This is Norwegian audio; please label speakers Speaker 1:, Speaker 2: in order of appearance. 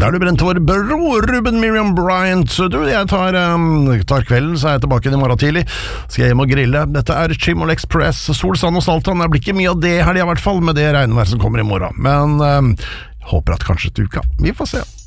Speaker 1: Da er du brent vår bror Ruben Miriam Bryant. Du, jeg tar kvelden, så er jeg tilbake i morgen tidlig. Skal jeg hjem og grille. Dette er Chimol Express, Sol, Sand og Saltan. Det blir ikke mye av det her i hvert fall, med det regnvær som kommer i morgen. Men håper at kanskje til uka. Vi får se.